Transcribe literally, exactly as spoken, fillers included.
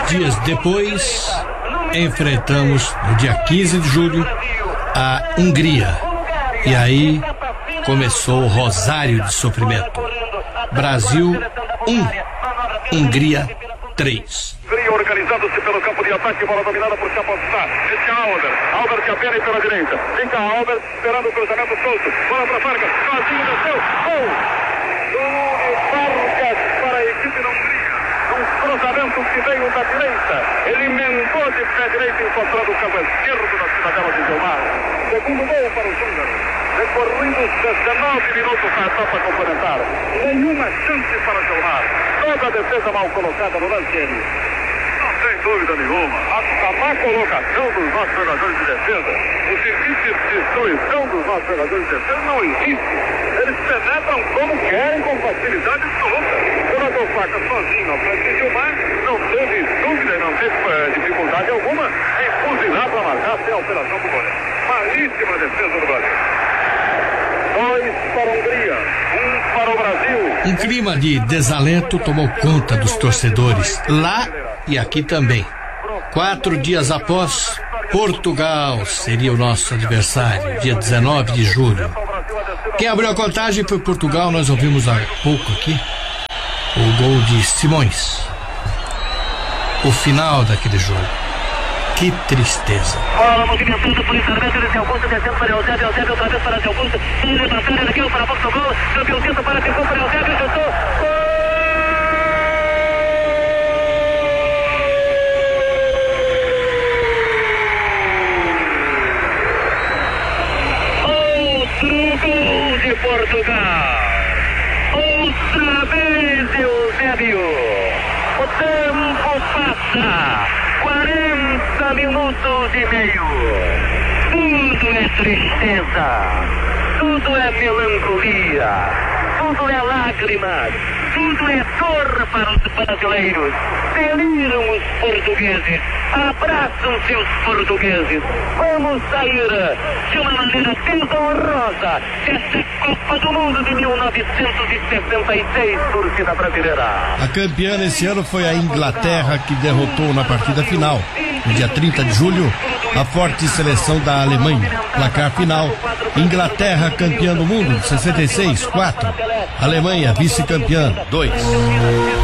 dias depois, enfrentamos, no dia quinze de julho, a Hungria. E aí começou o rosário de sofrimento. Brasil um, Hungria três. Organizando-se pelo campo de ataque, bola dominada por Chapossá. Esse é Alber, Alber que apenas pela direita. Fica Alber esperando o cruzamento solto. Bola para Vargas, sozinho desceu. Gol! Vargas para a equipe da Hungria. Um cruzamento que veio da direita. Ele emendou de pé direito, encontrando o campo esquerdo da cidadela de Gilmar. Segundo gol para os húngaros. Recorridos dezenove minutos na etapa complementar. Nenhuma chance para Gilmar. Toda a defesa mal colocada no lance. Não tem dúvida nenhuma. A, a má colocação dos nossos jogadores de defesa, o serviço de destruição dos nossos jogadores de defesa não existe. Eles penetram como querem, com facilidade absoluta. O jogador Faca sozinho na frente de Gilmar não teve dúvida, não teve uh, dificuldade alguma em fuzilar para marcar sem alteração do goleiro. Malíssima defesa do Brasil. Dois para a Hungria, um para o Brasil. Um clima de desalento tomou conta dos torcedores, lá e aqui também. Quatro dias após, Portugal seria o nosso adversário, dia dezenove de julho. Quem abriu a contagem foi Portugal, nós ouvimos há pouco aqui o gol de Simões. O final daquele jogo. Que tristeza. Bola movimentando por Isarbeto, ele se Augusto, descendo para Eusébio, Eusébio outra vez para Augusto, ele levantar, ele aqui para a boca do gol, campeãozinho para ficou para Eusébio, chutou, outro gol de Portugal, outra vez Eusébio, o tempo passa, quarenta minutos e meio. Tudo é tristeza, tudo é melancolia, tudo é lágrimas, tudo é dor para os brasileiros. Deliram os portugueses, abraçam seus portugueses. Vamos sair de uma maneira desonrosa dessa Copa do Mundo de mil novecentos e sessenta e seis, torcida brasileira. A campeã nesse ano foi a Inglaterra, que derrotou na partida final, no dia trinta de julho, a forte seleção da Alemanha. Placar final: Inglaterra campeã do mundo de sessenta e seis, quatro. Alemanha vice-campeã, dois.